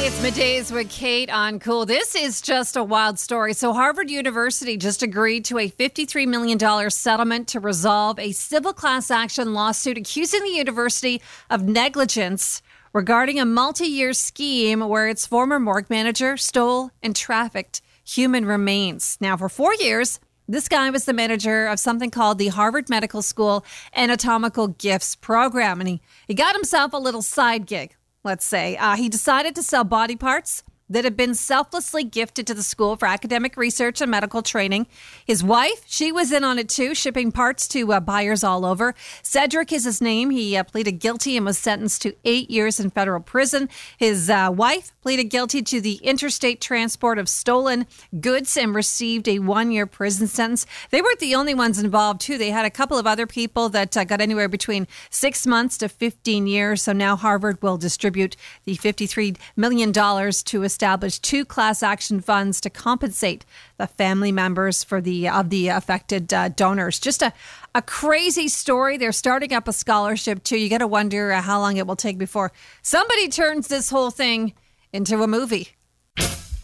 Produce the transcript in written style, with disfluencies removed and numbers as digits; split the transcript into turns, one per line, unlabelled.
It's Middays with Kate on Cool. This is just a wild story. So Harvard University just agreed to a $53 million settlement to resolve a civil class action lawsuit accusing the university of negligence regarding a multi-year scheme where its former morgue manager stole and trafficked human remains. Now, for 4 years, this guy was the manager of something called the Harvard Medical School Anatomical Gifts Program, and he got himself a little side gig. Let's say. He decided to sell body parts that had been selflessly gifted to the school for academic research and medical training. His wife, she was in on it too, shipping parts to buyers all over. Cedric is his name. He pleaded guilty and was sentenced to 8 years in federal prison. His wife pleaded guilty to the interstate transport of stolen goods and received a 1-year prison sentence. They weren't the only ones involved too. They had a couple of other people that got anywhere between 6 months to 15 years. So now Harvard will distribute the $53 million to establish 2 class action funds to compensate the family members for the affected donors. Just a crazy story. They're starting up a scholarship too. You got to wonder how long it will take before somebody turns this whole thing into a movie.